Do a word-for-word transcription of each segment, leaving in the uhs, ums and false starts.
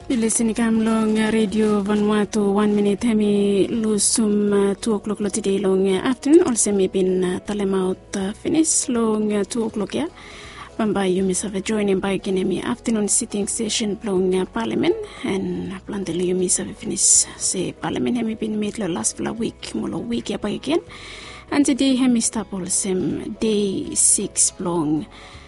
You listen kamlong Radio Vanuatu one minute hemi lusum uh, two o'clock lo today long uh, afternoon also me bin uh, talemaut uh, finish long uh, two o'clock ya Bamba you miss have joining by kinemi afternoon sitting session long uh, parliament and plantely you miss have finish say parliament hemi bin meet lo last for a week molo week ya by again and today hemi stop also day six long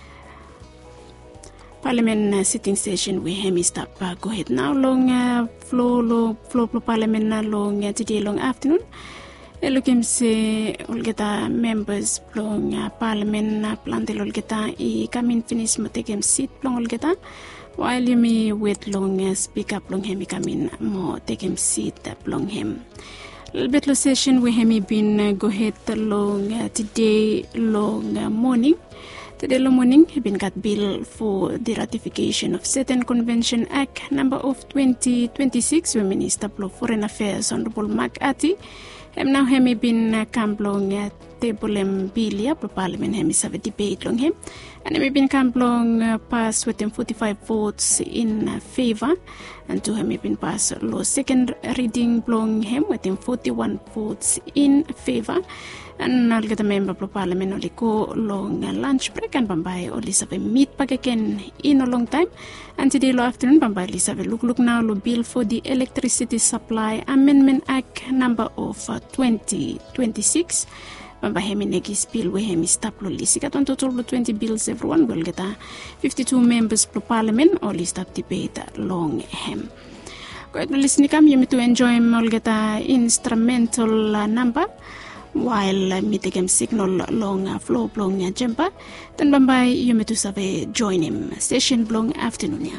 Parliament uh, sitting session we hemi stop uh, go ahead now long uh, flow lo flow flow parliament na long uh, today long afternoon e looking se olgeta members long uh, parliament na plantel olgeta I come in finish mo take him seat long olgeta while you me wait long uh, speak up long hemi come in mo take him seat uh, long him little bit lo session we hemi been uh, go ahead long uh, today long uh, morning Today morning, have been got bill for the ratification of certain Convention Act number of twenty twenty-six. We Minister of Foreign Affairs Honorable Mark Ati. Have now hemi been uh, come long uh, table um, bill ya for Parliament hemi have a debate long him, and hemi been come long uh, pass with them forty-five votes in uh, favor, and to hemi been pass law second reading long him with them forty-one votes in favor. And I'll get a member of parliament only go long lunch break and Bambai only have a meet back again in a long time. And today afternoon Bambai only have a look look now lo bill for the Electricity Supply Amendment Act number of uh, twenty twenty-six. Bambai hemi negis bill we hemi stop lo lisi got on total of twenty bills everyone will get a fifty-two members of parliament only stop debate long hem. Go ahead listen come you to enjoy all get a instrumental uh, number. While uh, me take him signal long uh, flow long uh, jumper, then Bambai you may to save join him session long afternoon ya.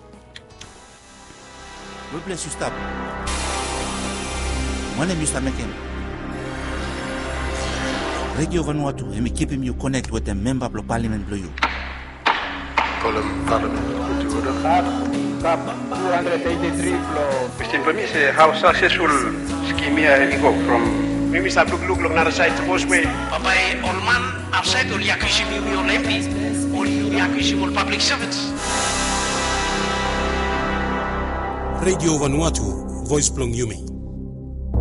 We bless you stop. My name is Mister Radio Vanuatu, and me keeping you connect with the member of the parliament below you. Column parliament. two hundred eighty-three flow. Mister Permis, how successful scheme here we go from Mimi sa look look look na side suppose we Papai Olman outside or yakishi mi on M P or yakishi mo public servants. Radio Vanuatu, Voice Plong Yumi.